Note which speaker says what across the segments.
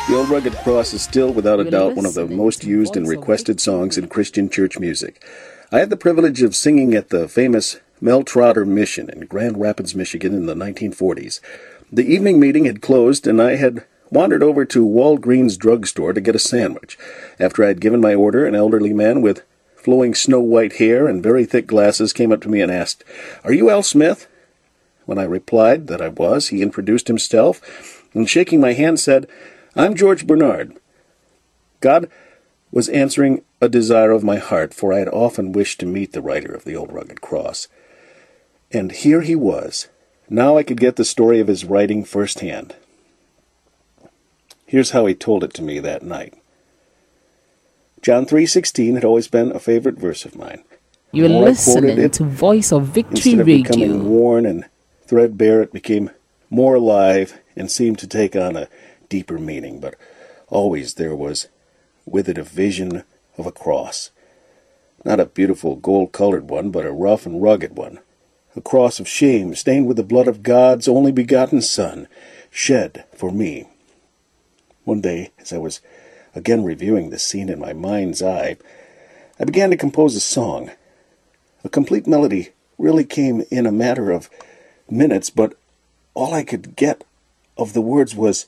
Speaker 1: The Old Rugged Cross is still, without a doubt, one of the most used and requested songs in Christian church music. I had the privilege of singing at the famous Mel Trotter Mission in Grand Rapids, Michigan in the 1940s. The evening meeting had closed, and I had wandered over to Walgreens drugstore to get a sandwich. After I had given my order, an elderly man with flowing snow-white hair and very thick glasses came up to me and asked, "Are you Al Smith?" When I replied that I was, he introduced himself, and shaking my hand said, "I'm George Bernard." God was answering a desire of my heart, for I had often wished to meet the writer of the Old Rugged Cross. And here he was. Now I could get the story of his writing firsthand. Here's how he told it to me that night. John 3:16 had always been a favorite verse of mine.
Speaker 2: You're listening to Voice of Victory
Speaker 1: instead of
Speaker 2: Radio.
Speaker 1: Becoming worn and threadbare, it became more alive and seemed to take on a deeper meaning, but always there was with it a vision of a cross. Not a beautiful gold-colored one, but a rough and rugged one. A cross of shame, stained with the blood of God's only begotten Son, shed for me. One day, as I was again reviewing this scene in my mind's eye, I began to compose a song. A complete melody really came in a matter of minutes, but all I could get of the words was,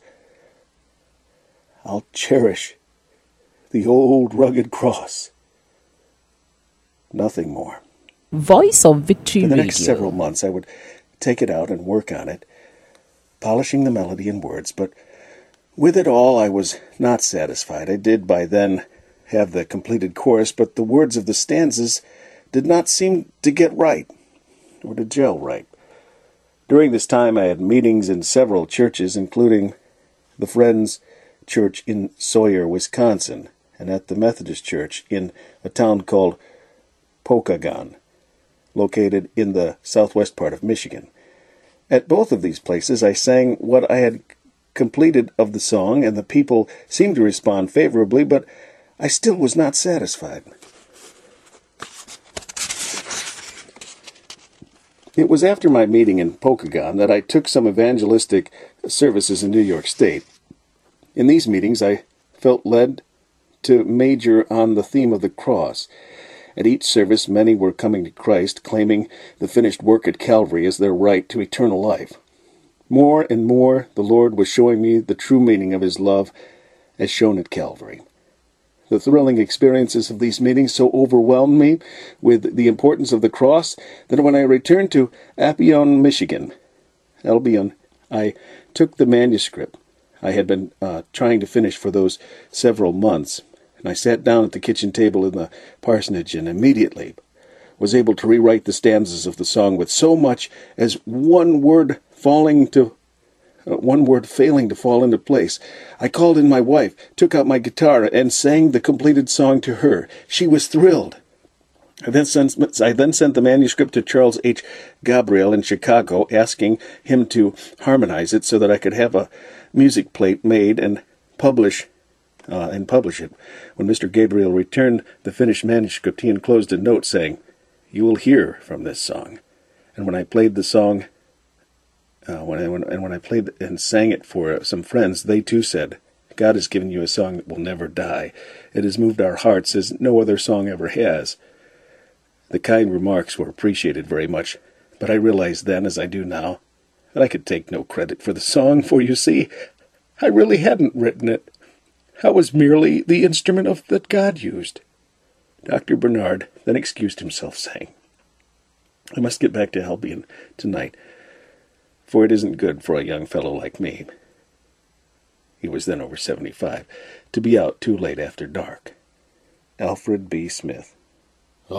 Speaker 1: "I'll cherish the old rugged cross." Nothing more.
Speaker 2: Voice of Victory
Speaker 1: For the
Speaker 2: Radio.
Speaker 1: next several months, I would take it out and work on it, polishing the melody and words, but with it all, I was not satisfied. I did by then have the completed chorus, but the words of the stanzas did not seem to get right, or to gel right. During this time, I had meetings in several churches, including the Friends Church in Sawyer, Wisconsin, and at the Methodist Church in a town called Pokagon, located in the southwest part of Michigan. At both of these places, I sang what I had completed of the song, and the people seemed to respond favorably, but I still was not satisfied. It was after my meeting in Pokagon that I took some evangelistic services in New York State. In these meetings, I felt led to major on the theme of the cross. At each service, many were coming to Christ, claiming the finished work at Calvary as their right to eternal life. More and more, the Lord was showing me the true meaning of His love as shown at Calvary. The thrilling experiences of these meetings so overwhelmed me with the importance of the cross that when I returned to Albion, Michigan, I took the manuscript I had been trying to finish for those several months, and I sat down at the kitchen table in the parsonage and immediately was able to rewrite the stanzas of the song with so much as one word failing to fall into place. I called in my wife, took out my guitar, and sang the completed song to her. She was thrilled. I then sent the manuscript to Charles H. Gabriel in Chicago, asking him to harmonize it so that I could have a music plate made and publish it. When Mr. Gabriel returned the finished manuscript, he enclosed a note saying, "You will hear from this song." And when I played the song, when I played and sang it for some friends, they too said, "God has given you a song that will never die. It has moved our hearts as no other song ever has." The kind remarks were appreciated very much, but I realized then, as I do now, that I could take no credit for the song, for you see, I really hadn't written it. I was merely the instrument that God used. Dr. Bernard then excused himself, saying, "I must get back to Albion tonight, for it isn't good for a young fellow like me," he was then over 75, "to be out too late after dark." Alfred B. Smith.